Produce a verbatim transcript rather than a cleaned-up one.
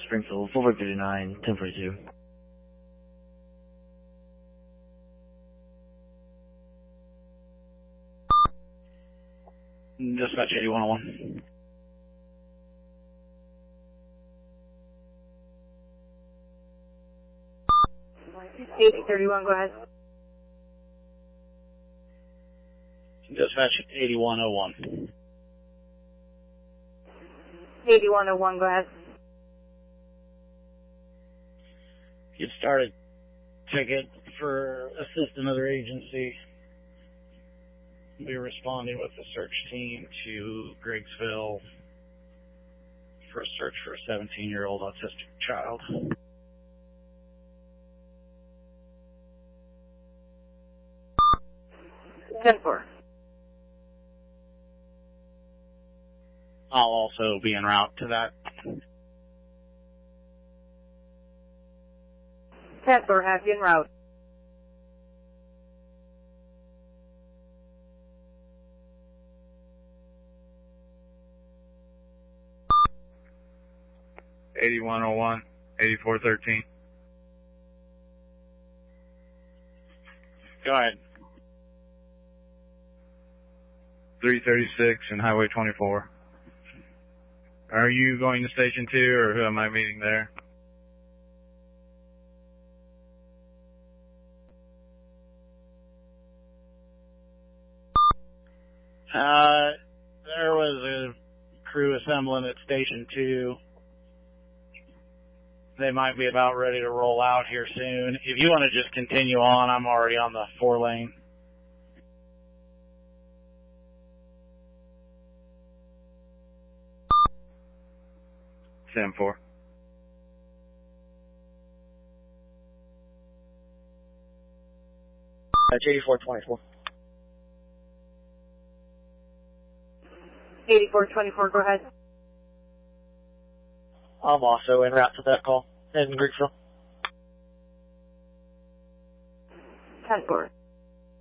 Springfield, four five nine, ten forty-two. Dispatch eighty-one oh one. eighty thirty-one, go ahead. Dispatch eighty-one oh one. eighty-one oh one, go ahead. You started ticket for assist another agency. We're responding with a search team to Griggsville for a search for a seventeen-year-old autistic child. ten four. I'll also be en route to that. ten four, have you en route. eighty-one oh one, eighty-four thirteen. Go ahead. three thirty-six and Highway twenty-four. Are you going to Station two, or who am I meeting there? Uh, there was a crew assembling at Station two. They might be about ready to roll out here soon. If you want to just continue on, I'm already on the four lane. ten four. That's eighty-four twenty-four. eighty-four twenty-four, go ahead. I'm also en route to that call in Griggsville. ten four.